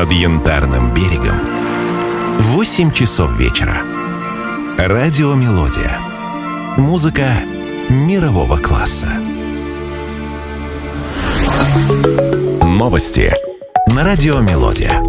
над Янтарным берегом. 8 часов вечера. Радиомелодия. Музыка мирового класса. Новости на Радиомелодия.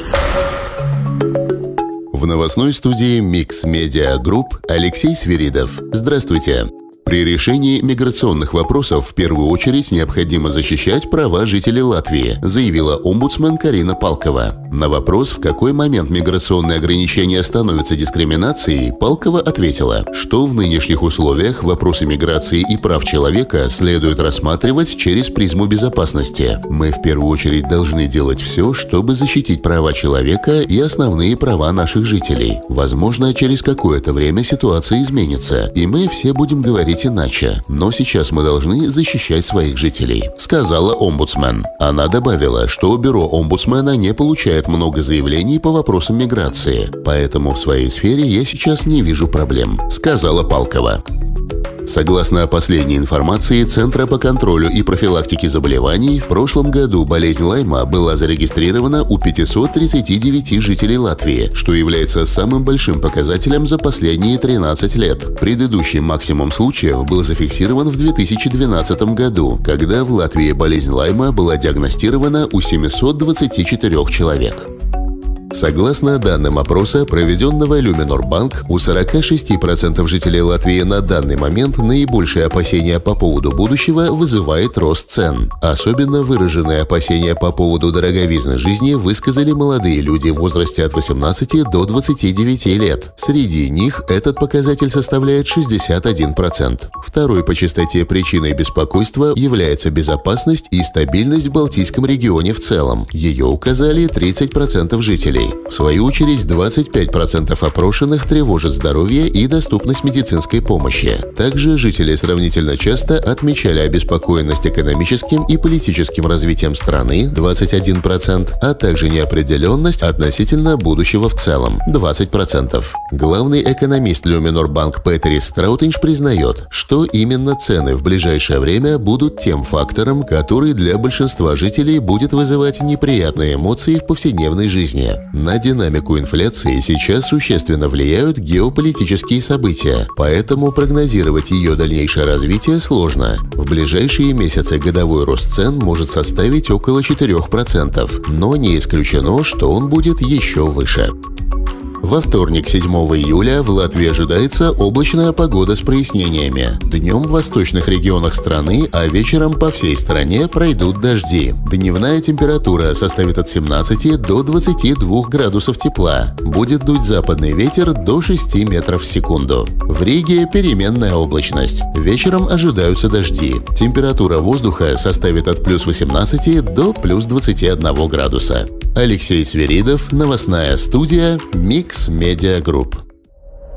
В новостной студии Mix Media Group Алексей Свиридов. Здравствуйте. При решении миграционных вопросов в первую очередь необходимо защищать права жителей Латвии, заявила омбудсмен Карина Палкова. На вопрос, в какой момент миграционные ограничения становятся дискриминацией, Палкова ответила, что в нынешних условиях вопросы миграции и прав человека следует рассматривать через призму безопасности. Мы в первую очередь должны делать все, чтобы защитить права человека и основные права наших жителей. Возможно, через какое-то время ситуация изменится, и мы все будем говорить иначе, но сейчас мы должны защищать своих жителей, сказала омбудсмен. Она добавила, что бюро омбудсмена не получает много заявлений по вопросам миграции, поэтому в своей сфере я сейчас не вижу проблем, сказала Палкова. Согласно последней информации Центра по контролю и профилактике заболеваний, в прошлом году болезнь Лайма была зарегистрирована у 539 жителей Латвии, что является самым большим показателем за последние 13 лет. Предыдущий максимум случаев был зафиксирован в 2012 году, когда в Латвии болезнь Лайма была диагностирована у 724 человек. Согласно данным опроса, проведенного Luminor Bank, у 46% жителей Латвии на данный момент наибольшие опасения по поводу будущего вызывает рост цен. Особенно выраженные опасения по поводу дороговизны жизни высказали молодые люди в возрасте от 18 до 29 лет. Среди них этот показатель составляет 61%. Второй по частоте причиной беспокойства является безопасность и стабильность в Балтийском регионе в целом. Ее указали 30% жителей. В свою очередь, 25% опрошенных тревожит здоровье и доступность медицинской помощи. Также жители сравнительно часто отмечали обеспокоенность экономическим и политическим развитием страны 21%, а также неопределенность относительно будущего в целом 20%. Главный экономист Luminor Bank Петрис Страутинш признает, что именно цены в ближайшее время будут тем фактором, который для большинства жителей будет вызывать неприятные эмоции в повседневной жизни. На динамику инфляции сейчас существенно влияют геополитические события, поэтому прогнозировать ее дальнейшее развитие сложно. В ближайшие месяцы годовой рост цен может составить около 4%, но не исключено, что он будет еще выше. Во вторник, 7 июля, в Латвии ожидается облачная погода с прояснениями. Днем в восточных регионах страны, а вечером по всей стране пройдут дожди. Дневная температура составит от 17 до 22 градусов тепла. Будет дуть западный ветер до 6 метров в секунду. В Риге переменная облачность. Вечером ожидаются дожди. Температура воздуха составит от плюс 18 до плюс 21 градуса. Алексей Свиридов, новостная студия Mix Media Group.